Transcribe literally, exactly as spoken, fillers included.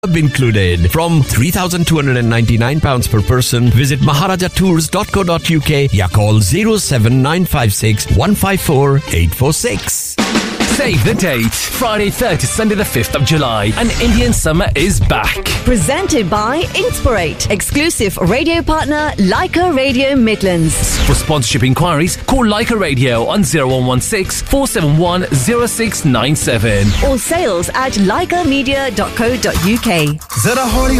included. From three thousand two hundred ninety-nine pounds per person, visit maharaja tours dot co dot uk या call zero seven nine five six one five four eight four six. Save the date. Friday third to Sunday the fifth of July. And Indian Summer is back. Presented by Inspirate. Exclusive radio partner Leica Radio Midlands. For sponsorship inquiries, call Leica Radio on zero one one six four seven one zero six nine seven. Or sales at leica media dot co dot uk. Zara holi